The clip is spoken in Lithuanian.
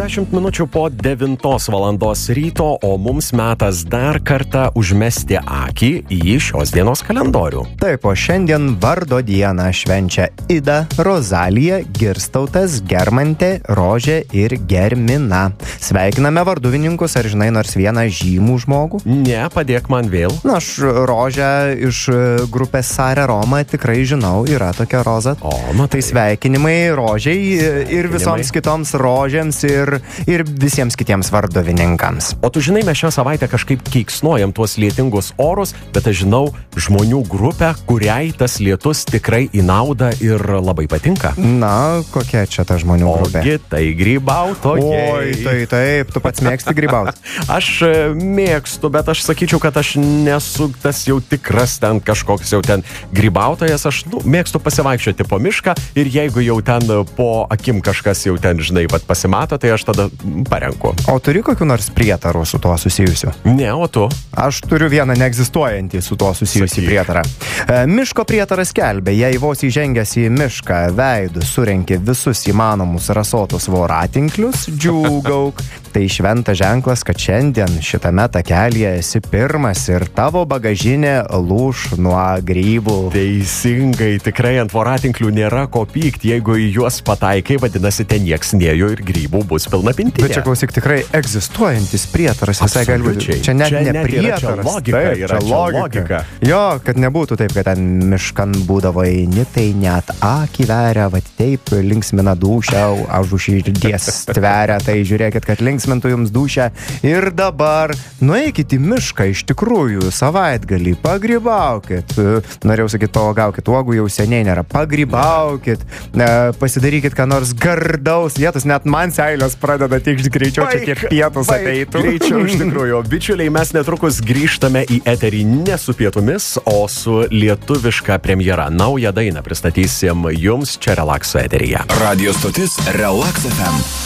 10 minučių po 9 valandos ryto, o mums metas dar kartą užmesti akį į šios dienos kalendorių. Taip, o šiandien vardo dieną švenčia Ida, Rozalija, Girstautas, Germantė, Rožė ir Germina. Sveikiname varduvininkus, ar žinai nors vieną žymų žmogų? Ne, padėk man vėl. Na, aš Rožę iš grupės Sare Roma tikrai žinau, yra tokia Roza. O, tai sveikinimai Rožiai ir visoms kitoms rožėms ir visiems kitiems vardovininkams. O tu žinai, mes šią savaitę kažkaip keiksnojam tuos lietingus orus, bet aš žinau žmonių grupę, kuriai tas lietus tikrai į naudą ir labai patinka. Na, kokia čia ta žmonių grupė? Ogi, tai grybautojai. Oi, tai taip, tu pats mėgsti grybauti. Aš mėgstu, bet aš sakyčiau, kad aš nesu tas jau tikras ten kažkoks jau ten grybautojas. Aš mėgstu pasivaikščioti po mišką ir jeigu jau ten po akim kažkas jau ten, žinai, pasimato, tai aš tada parenku. O turi kokių nors prietarų su tuo susijusių? Ne, o tu? Aš turiu vieną neegzistuojantį su tuo susijusį prietarą. Miško prietaras skelbia, jei vos įžengęs į mišką veidu surenki visus įmanomus rasotus voratinklius, džiūgauk. Tai šventas ženklas, kad šiandien šitame takelyje esi pirmas ir tavo bagažinė lūš nuo grybų. Teisingai, tikrai ant voratinklių nėra ko pykti, jeigu į juos pataikai, vadinasi, ten nieks nėjo ir grybų bus pilna pintinė. Bet čia klausyk, tikrai egzistuojantis prietaras, visai gali būti. Čia net ne prietaras. Čia logika. Jo, kad nebūtų taip, kad ten miškan būdavo eini, tai net akį veria, va taip linksmina dūšią, aš už širdies tveria, tai žiūrėkit, kad linksmintų jums dūšią. Ir dabar nueikit į mišką, iš tikrųjų, savaitgalį, pagrybaukit. Norėjau sakyti, pavagaukit, uogų jau seniai nėra. Pagrybaukit, pasidarykit ką nors gardaus. Vietos net man seilės pradeda tikšti greičiau, čia tiek pietus ateitų. Greičiau iš tikrųjų. Bičiuliai, mes netrukus grįžtame į eterį ne su pietumis, o su lietuviška premjera. Naują dainą pristatysim jums čia Relaxo eteryje. Radio stotis Relax FM.